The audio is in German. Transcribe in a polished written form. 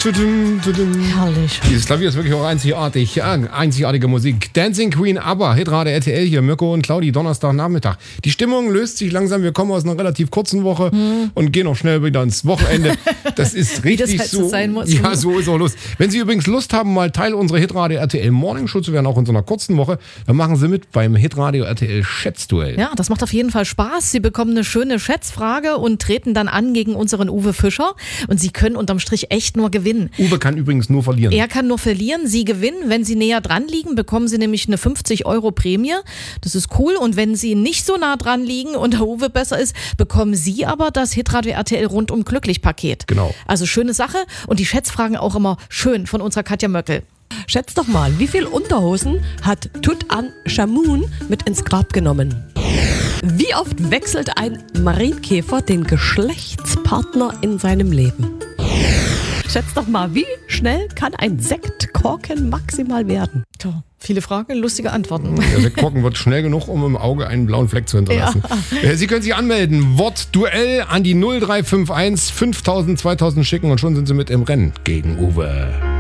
Herrlich. Dieses Klavier ist wirklich auch einzigartig. Ja, einzigartige Musik. Dancing Queen, ABBA, Hitradio RTL hier. Mirko und Claudi, Donnerstagnachmittag. Die Stimmung löst sich langsam. Wir kommen aus einer relativ kurzen Woche und gehen auch schnell wieder ins Wochenende. Das ist richtig Wie das halt so sein muss. Ja, so ist auch Lust. Wenn Sie übrigens Lust haben, mal Teil unserer Hitradio RTL Morning Show zu werden, auch in so einer kurzen Woche, dann machen Sie mit beim Hitradio RTL Schätzduell. Ja, das macht auf jeden Fall Spaß. Sie bekommen eine schöne Schätzfrage und treten dann an gegen unseren Uwe Fischer. Und Sie können unterm Strich echt nur gewinnen. Uwe kann übrigens nur verlieren. Er kann nur verlieren. Sie gewinnen. Wenn Sie näher dran liegen, bekommen Sie nämlich eine 50€ Prämie. Das ist cool. Und wenn Sie nicht so nah dran liegen und der Uwe besser ist, bekommen Sie aber das Hitradio RTL Rundum Glücklich Paket. Genau. Also schöne Sache. Und die Schätzfragen auch immer schön von unserer Katja Möckel. Schätzt doch mal, wie viel Unterhosen hat Tutanchamun mit ins Grab genommen? Wie oft wechselt ein Marienkäfer den Geschlechtspartner in seinem Leben? Schätzt doch mal, wie schnell kann ein Sektkorken maximal werden? Tja, viele Fragen, lustige Antworten. Der Sektkorken wird schnell genug, um im Auge einen blauen Fleck zu hinterlassen. Ja. Sie können sich anmelden. Wortduell an die 0351 5000 2000 schicken und schon sind Sie mit im Rennen gegen Uwe.